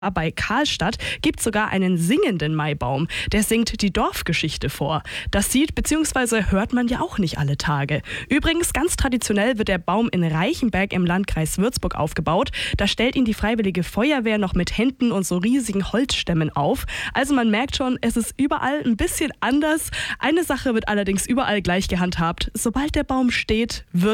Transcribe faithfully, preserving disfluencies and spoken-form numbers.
Bei Karlstadt gibt es sogar einen singenden Maibaum. Der singt die Dorfgeschichte vor. Das sieht bzw. hört man ja auch nicht alle Tage. Übrigens, ganz traditionell wird der Baum in Reichenberg im Landkreis Würzburg aufgebaut. Da stellt ihn die Freiwillige Feuerwehr noch mit Händen und so riesigen Holzstämmen auf. Also man merkt schon, es ist überall ein bisschen anders. Eine Sache wird allerdings überall gleich gehandhabt. Sobald der Baum steht, wird